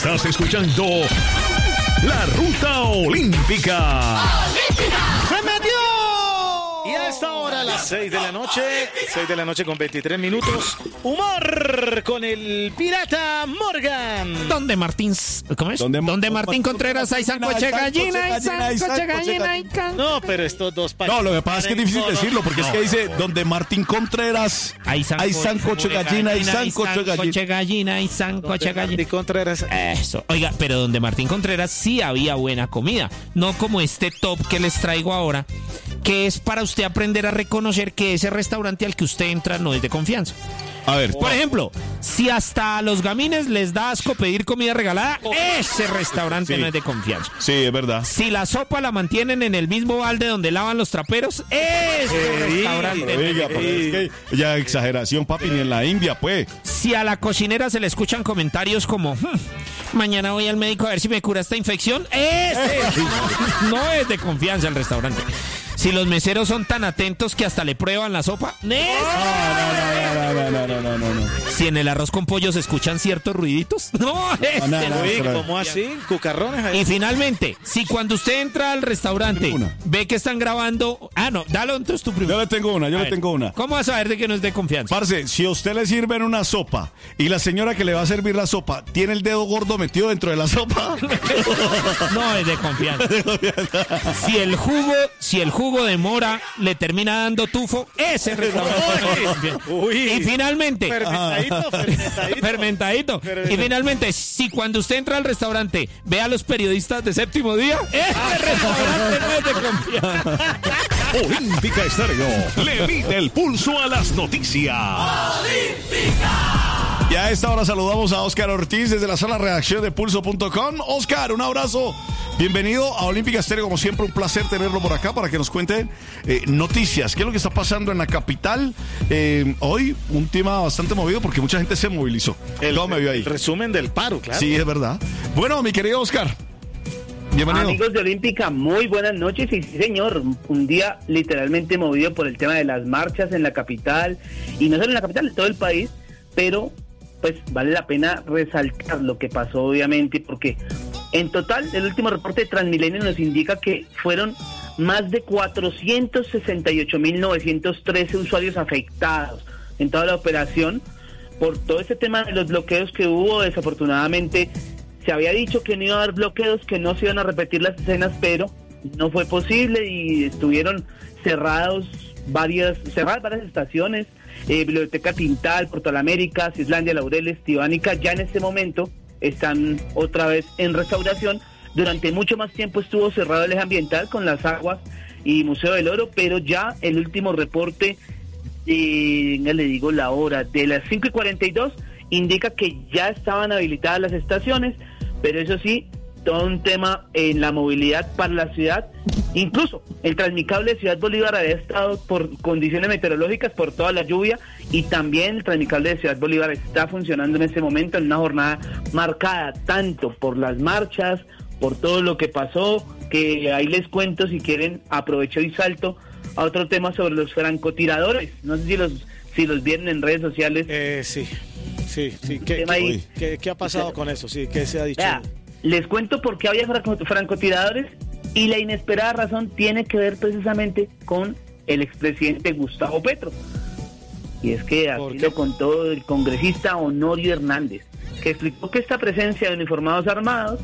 Estás escuchando La Ruta Olímpica. ¡Se metió! Y a esta hora, a las 6 de la noche con 23 minutos, humor con el pirata Morgan. Donde Martín, ¿cómo es? Donde Martín Contreras hay sancoche gallina, sancoche gallina. No, pero estos dos No, lo que pasa es que es difícil decirlo, porque es que dice donde Martín Contreras hay sancoche gallina y sancoche gallina y sancoche gallina. Martín Contreras. Eso. Oiga, pero donde Martín Contreras sí había buena comida, no como este top que les traigo ahora, que es para usted aprender a reconocer que ese restaurante al que usted entra no es de confianza. A ver, Por ejemplo, si hasta a los gamines les da asco pedir comida regalada, ese restaurante no es de confianza. sí, es verdad. Si la sopa la mantienen en el mismo balde donde lavan los traperos, ese restaurante. Oiga, pero es que ya exageración, papi, ni en la India, pues. Si a la cocinera se le escuchan comentarios como mañana voy al médico a ver si me cura esta infección, ese no es de confianza el restaurante. Si los meseros son tan atentos que hasta le prueban la sopa, No. Si en el arroz con pollo se escuchan ciertos ruiditos, ¿Cómo así? ¿Cucarrones ahí? Y finalmente, si cuando usted entra al restaurante ve que están grabando... no, dale entonces tú primero. Yo le tengo una. ¿Cómo vas a saber de que no es de confianza? Parce, si a usted le sirven una sopa y la señora que le va a servir la sopa tiene el dedo gordo metido dentro de la sopa, no es de confianza. Si el jugo de mora le termina dando tufo, ese restaurante no es de confianza. Y finalmente... Fermentadito. Y finalmente, si cuando usted entra al restaurante ve a los periodistas de Séptimo Día, ese restaurante no es de confianza. Olímpica Estéreo le mide el pulso a las noticias. Y a esta hora saludamos a Oscar Ortiz desde la sala de redacción de Pulso.com. Oscar, un abrazo. Bienvenido a Olímpica Estéreo. Como siempre, un placer tenerlo por acá para que nos cuente noticias. ¿Qué es lo que está pasando en la capital? Hoy, un tema bastante movido porque mucha gente se movilizó. ¿Cómo me vio ahí? El resumen del paro, claro. Sí, es verdad. Bueno, mi querido Oscar, bienvenido. Amigos de Olímpica, muy buenas noches. Y sí, señor, un día literalmente movido por el tema de las marchas en la capital. Y no solo en la capital, en todo el país. Pero pues vale la pena resaltar lo que pasó, obviamente, porque en total el último reporte de Transmilenio nos indica que fueron más de 468.913 usuarios afectados en toda la operación por todo ese tema de los bloqueos que hubo. Desafortunadamente se había dicho que no iba a haber bloqueos, que no se iban a repetir las escenas, pero no fue posible y estuvieron cerradas varias estaciones. Biblioteca Tintal, Porto La América, Cislandia, Laureles, Tibánica, ya en este momento están otra vez en restauración. Durante mucho más tiempo estuvo cerrado el eje ambiental con las aguas y Museo del Oro, pero ya el último reporte, le digo la hora, de las 5:42, indica que ya estaban habilitadas las estaciones, pero eso sí, todo un tema en la movilidad para la ciudad. Incluso el Transmicable de Ciudad Bolívar había estado por condiciones meteorológicas, por toda la lluvia, y también el Transmicable de Ciudad Bolívar está funcionando en este momento en una jornada marcada tanto por las marchas, por todo lo que pasó, que ahí les cuento, si quieren, aprovecho y salto a otro tema sobre los francotiradores. No sé si los vieron en redes sociales. Sí. ¿Qué ha pasado con eso? Sí, ¿qué se ha dicho? Les cuento por qué había francotiradores, y la inesperada razón tiene que ver precisamente con el expresidente Gustavo Petro. Y es que así lo contó el congresista Honorio Hernández, que explicó que esta presencia de uniformados armados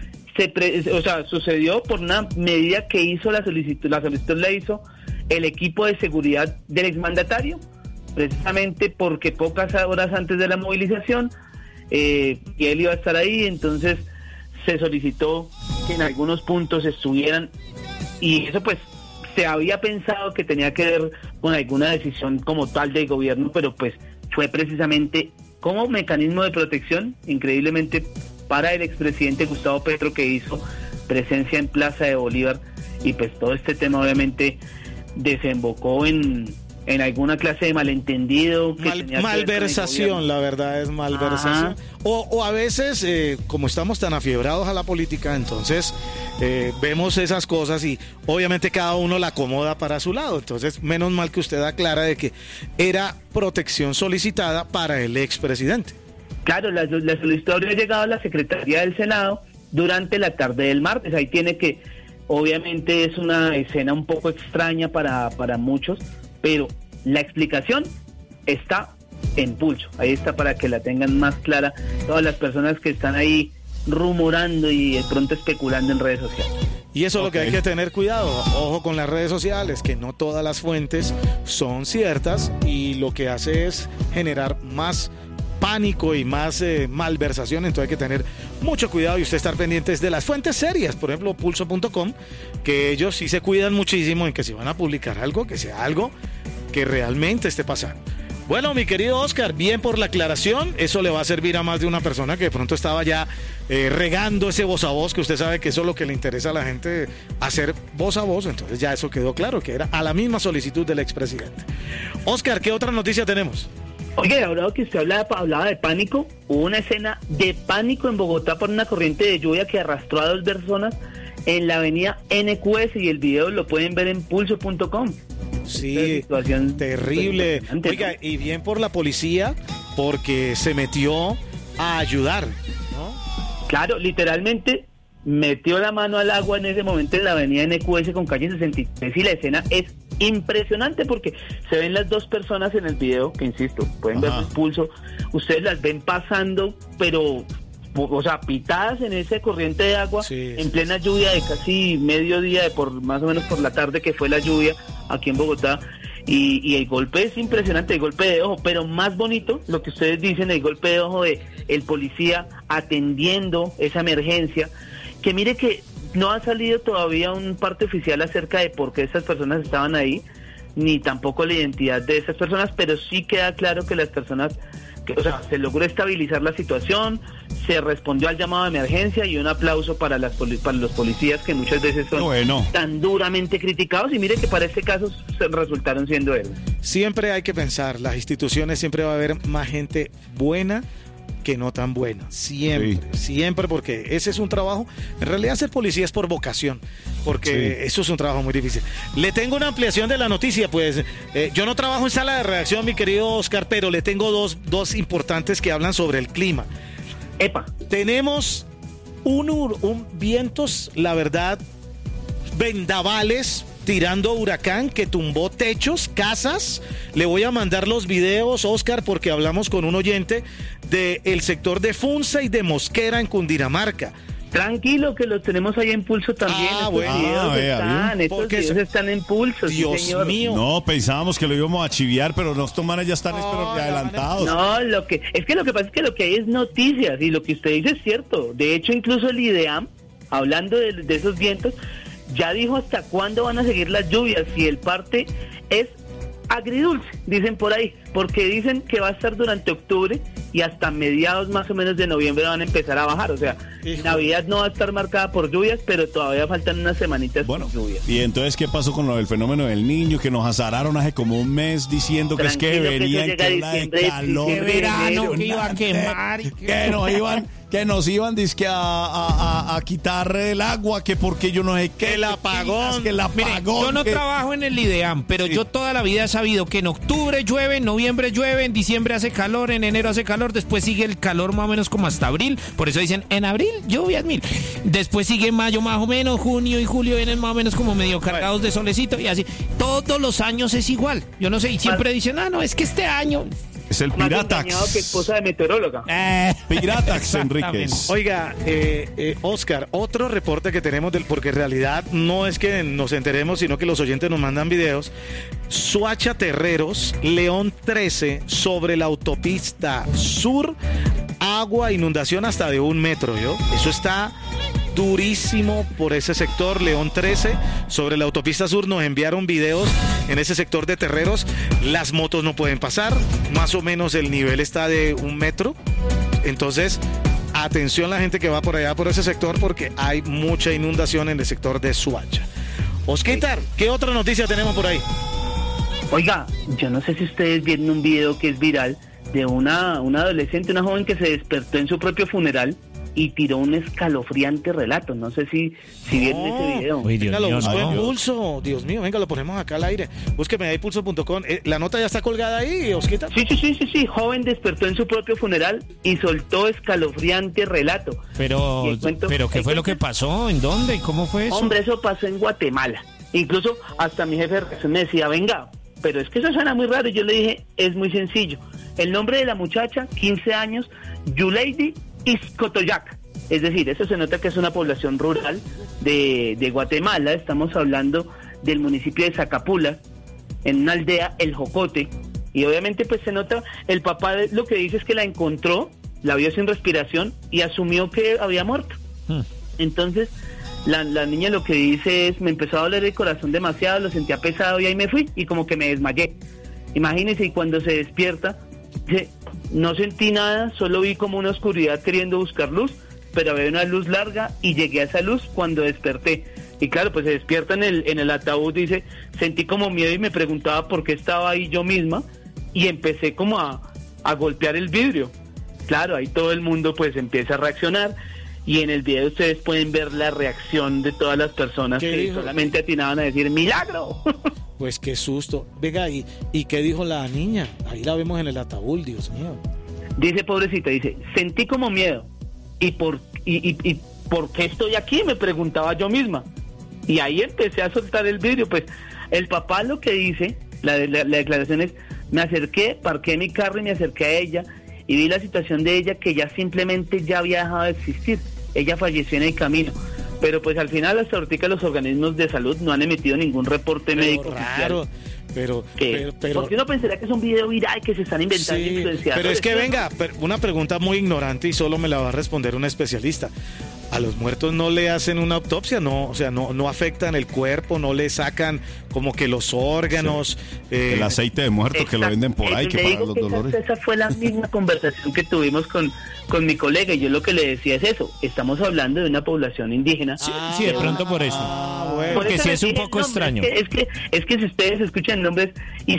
sucedió por una medida que hizo la solicitud la hizo el equipo de seguridad del exmandatario, precisamente porque pocas horas antes de la movilización, y él iba a estar ahí, entonces se solicitó que en algunos puntos estuvieran, y eso pues se había pensado que tenía que ver con alguna decisión como tal del gobierno, pero pues fue precisamente como mecanismo de protección, increíblemente, para el expresidente Gustavo Petro, que hizo presencia en Plaza de Bolívar, y pues todo este tema obviamente desembocó en alguna clase de malentendido. Malversación, la verdad es malversación. O a veces, como estamos tan afiebrados a la política, entonces vemos esas cosas y obviamente cada uno la acomoda para su lado. Entonces, menos mal que usted aclara de que era protección solicitada para el expresidente. Claro, la solicitud habría llegado a la Secretaría del Senado durante la tarde del martes. Ahí tiene que, obviamente es una escena un poco extraña para muchos, pero la explicación está en Pulso. Ahí está para que la tengan más clara todas las personas que están ahí rumorando y de pronto especulando en redes sociales. Y eso es lo que hay que tener cuidado. Ojo con las redes sociales, que no todas las fuentes son ciertas y lo que hace es generar más pánico y más malversación. Entonces hay que tener mucho cuidado y usted estar pendientes de las fuentes serias, por ejemplo pulso.com, que ellos sí se cuidan muchísimo en que si van a publicar algo, que sea algo que realmente esté pasando. Bueno, mi querido Oscar, bien por la aclaración. Eso le va a servir a más de una persona que de pronto estaba ya regando ese voz a voz, que usted sabe que eso es lo que le interesa a la gente, hacer voz a voz. Entonces ya eso quedó claro, que era a la misma solicitud del expresidente. Oscar, ¿qué otra noticia tenemos? Oye, ahora que usted hablaba de pánico, hubo una escena de pánico en Bogotá por una corriente de lluvia que arrastró a 2 personas en la avenida NQS y el video lo pueden ver en pulso.com. Sí, terrible. Oiga, y bien por la policía, porque se metió a ayudar, ¿no? Claro, literalmente metió la mano al agua en ese momento en la avenida NQS con calle 63 y la escena es impresionante porque se ven las 2 personas en el video, que insisto, pueden ver el Pulso, ustedes las ven pasando, pero... o sea, pitadas en esa corriente de agua, en plena lluvia de casi mediodía, más o menos por la tarde que fue la lluvia aquí en Bogotá, y el golpe es impresionante, el golpe de ojo, pero más bonito, lo que ustedes dicen, el golpe de ojo de el policía atendiendo esa emergencia, que mire que no ha salido todavía un parte oficial acerca de por qué esas personas estaban ahí, ni tampoco la identidad de esas personas, pero sí queda claro que las personas... o sea, se logró estabilizar la situación, se respondió al llamado de emergencia y un aplauso para los policías que muchas veces son tan duramente criticados y mire que para este caso resultaron siendo héroes. Siempre hay que pensar, las instituciones siempre va a haber más gente buena que no tan buena, siempre, porque ese es un trabajo, en realidad ser policía es por vocación, porque eso es un trabajo muy difícil. Le tengo una ampliación de la noticia, pues yo no trabajo en sala de redacción, mi querido Oscar, pero le tengo dos importantes que hablan sobre el clima. Tenemos un vientos, la verdad, vendavales, tirando huracán que tumbó techos, casas. Le voy a mandar los videos, Oscar, porque hablamos con un oyente del sector de Funza y de Mosquera en Cundinamarca. Tranquilo, que los tenemos ahí en Pulso también. Estos videos están en Pulso. Dios mío. No, pensábamos que lo íbamos a chiviar, pero los tomanes ya están adelantados. No, lo que pasa es que lo que hay es noticias y lo que usted dice es cierto. De hecho, incluso el IDEAM, hablando de esos vientos, ya dijo hasta cuándo van a seguir las lluvias y el parte es agridulce, dicen por ahí, porque dicen que va a estar durante octubre y hasta mediados más o menos de noviembre van a empezar a bajar, o sea, Navidad no va a estar marcada por lluvias, pero todavía faltan unas semanitas por lluvias. Y entonces, ¿qué pasó con lo del fenómeno del Niño? Que nos azararon hace como un mes diciendo que es que venía en calor, que verano, que iba a quemar, que nos iban dizque a quitar el agua, que porque yo no sé qué, el apagón. Mire, yo no trabajo en el IDEAM, pero yo toda la vida he sabido que en octubre llueve, en noviembre llueve, en diciembre hace calor, en enero hace calor, después sigue el calor más o menos como hasta abril, por eso dicen en abril lluvias 1000, después sigue mayo más o menos, junio y julio vienen más o menos como medio cargados de solecito y así, todos los años es igual, yo no sé, y siempre dicen, no, es que este año... Es el Piratax. Que esposa de meteoróloga. Piratax, Enríquez. Oiga, Oscar, otro reporte que tenemos, porque en realidad no es que nos enteremos, sino que los oyentes nos mandan videos. Suacha Terreros, León 13, sobre la autopista sur, agua, inundación hasta de 1 metro, ¿yo? Eso está durísimo por ese sector, León 13, sobre la autopista sur nos enviaron videos en ese sector de Terreros, las motos no pueden pasar, más o menos el nivel está de 1 metro, entonces atención la gente que va por allá por ese sector porque hay mucha inundación en el sector de Suacha. Osquitar, ¿qué otra noticia tenemos por ahí? Oiga, yo no sé si ustedes vieron un video que es viral de una adolescente, una joven que se despertó en su propio funeral y tiró un escalofriante relato. No sé si vieron ese video. Uy, Dios Venga, lo mío, busco en no. Pulso. Dios mío, venga, lo ponemos acá al aire. Búsqueme ahí pulso.com. ¿La nota ya está colgada ahí, Osquita? Sí. Joven despertó en su propio funeral y soltó escalofriante relato. Pero, Y el cuento- ¿qué el fue lo que cuento- pasó? ¿En dónde? ¿Y cómo fue eso? Hombre, eso pasó en Guatemala. Incluso hasta mi jefe de redacción me decía, venga, pero es que eso suena muy raro. Y yo le dije, es muy sencillo. El nombre de la muchacha, 15 años, Yuleidi Izcotoyac. Es decir, eso se nota que es una población rural de Guatemala. Estamos hablando del municipio de Zacapula, en una aldea, El Jocote. Y obviamente pues se nota, el papá lo que dice es que la encontró, la vio sin respiración y asumió que había muerto. Entonces, la niña lo que dice es, me empezó a doler el corazón demasiado, lo sentía pesado y ahí me fui y como que me desmayé. Imagínense, y cuando se despierta, dice, no sentí nada, solo vi como una oscuridad queriendo buscar luz, pero había una luz larga y llegué a esa luz cuando desperté. Y claro, pues se despierta en el ataúd, dice, sentí como miedo y me preguntaba por qué estaba ahí yo misma y empecé como a golpear el vidrio. Claro, ahí todo el mundo pues empieza a reaccionar y en el video ustedes pueden ver la reacción de todas las personas ¿Qué que dijo? solamente atinaban a decir ¡milagro! Pues qué susto. Venga, ¿y qué dijo la niña? Ahí la vemos en el ataúd, Dios mío. Dice, pobrecita, dice, sentí como miedo. ¿Y por qué estoy aquí? Me preguntaba yo misma. Y ahí empecé a soltar el vidrio. Pues el papá lo que dice, la declaración es, me acerqué, parqué mi carro y me acerqué a ella y vi la situación de ella que ya simplemente ya había dejado de existir. Ella falleció en el camino. Pero pues al final hasta ahorita los organismos de salud no han emitido ningún reporte médico Raro, oficial. pero Porque uno pensaría que es un video viral que se están inventando sí, influenciando. pero es que venga, una pregunta muy ignorante y solo me la va a responder un especialista. A los muertos no le hacen una autopsia, no, o sea, no afectan el cuerpo, no le sacan como que los órganos. El aceite de muerto que lo venden por ahí, que Le para digo los que dolores. esa fue la misma conversación que tuvimos con mi colega y yo lo que le decía es eso, estamos hablando de una población indígena. Sí, de pronto por eso. Bueno. Porque Por eso sí le es un dije poco el nombre, extraño. Es que si ustedes escuchan el nombre es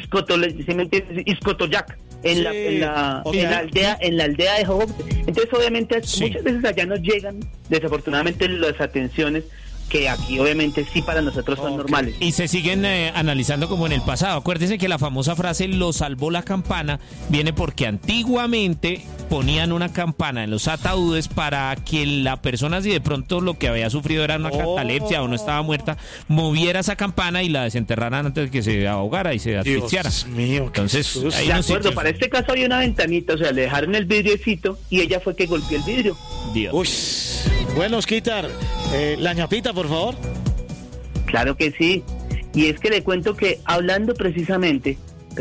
Izcotoyac, en la aldea de Jojote. Entonces obviamente Sí. muchas veces allá no llegan desafortunadamente las atenciones que aquí obviamente sí para nosotros son normales. Y se siguen analizando como en el pasado. Acuérdense que la famosa frase lo salvó la campana viene porque antiguamente ponían una campana en los ataúdes para que la persona, si de pronto lo que había sufrido era una catalepsia o no estaba muerta, moviera esa campana y la desenterraran antes de que se ahogara y se asfixiara. Dios mío, qué Entonces, susto. hay De unos acuerdo, sitios- para este caso había una ventanita, o sea, le dejaron el vidriecito y ella fue que golpeó el vidrio. Dios. Uy, bueno, Osquitar, la ñapita, por favor. Claro que sí. Y es que le cuento que hablando precisamente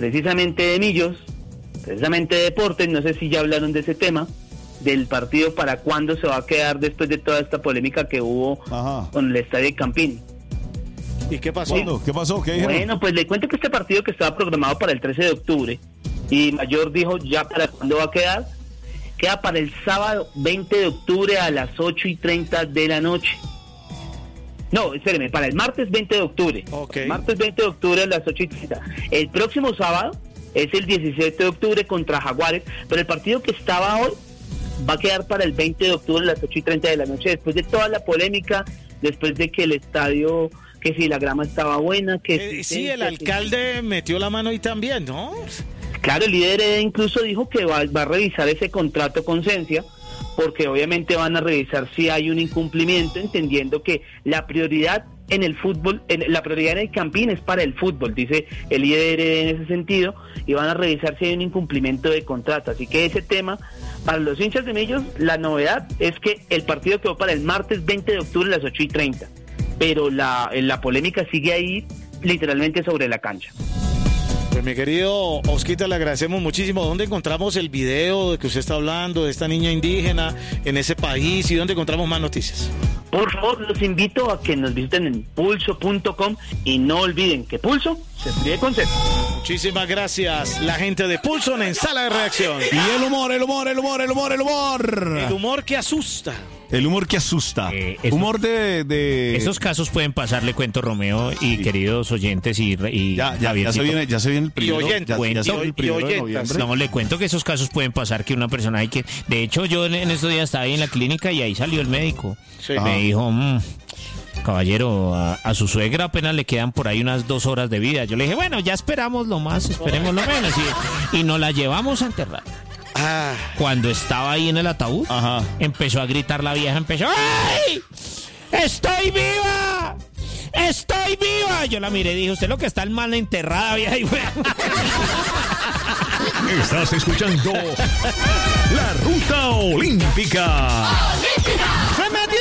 de Millos, precisamente de deportes, no sé si ya hablaron de ese tema, del partido para cuándo se va a quedar después de toda esta polémica que hubo Ajá. con el estadio de Campín. ¿Y qué pasó? ¿Cuándo? ¿Qué pasó? ¿Qué dijeron? Bueno, pues le cuento que este partido que estaba programado para el 13 de octubre y Mayor dijo ya para cuándo va a quedar, queda para el sábado 20 de octubre a las 8:30 de la noche. No, espéreme, para el martes 20 de octubre. Ok. Martes 20 de octubre a las 8:30. El próximo sábado es el 17 de octubre contra Jaguares, pero el partido que estaba hoy va a quedar para el 20 de octubre a las 8:30 de la noche, después de toda la polémica, después de que el estadio, que si la grama estaba buena, que Sí, el alcalde metió la mano ahí también, ¿no? Claro, el líder incluso dijo que va a revisar ese contrato con Sensia, porque obviamente van a revisar si hay un incumplimiento, entendiendo que la prioridad en el fútbol, la prioridad en el Campín es para el fútbol, dice el líder en ese sentido, y van a revisar si hay un incumplimiento de contrato. Así que ese tema, para los hinchas de Millos, la novedad es que el partido quedó para el martes 20 de octubre a las 8:30, pero la polémica sigue ahí literalmente sobre la cancha. Pues mi querido Osquita, le agradecemos muchísimo. ¿Dónde encontramos el video de que usted está hablando, de esta niña indígena en ese país, y dónde encontramos más noticias? Por favor, los invito a que nos visiten en pulso.com y no olviden que Pulso se escribe con Z. Muchísimas gracias, la gente de Pulso en Sala de Reacción. Y el humor. El humor que asusta. El humor que asusta. Humor de... Esos casos pueden pasar, le cuento, Romeo y queridos oyentes y Ya se viene el primero. Y oyentes. Ya se viene el primero de noviembre. No, le cuento que esos casos pueden pasar, que una persona hay que... De hecho, yo en estos días estaba ahí en la clínica y ahí salió el médico. Sí. Me dijo, caballero, a su suegra apenas le quedan por ahí unas 2 horas de vida. Yo le dije, bueno, ya esperemos lo más, esperemos lo menos. Y nos la llevamos a enterrar. Cuando estaba ahí en el ataúd, empezó a gritar la vieja, ¡ay! ¡Estoy viva! ¡Estoy viva! Yo la miré y dije, usted lo que está mal enterrada, vieja. Estás escuchando La Ruta Olímpica. ¡Se metió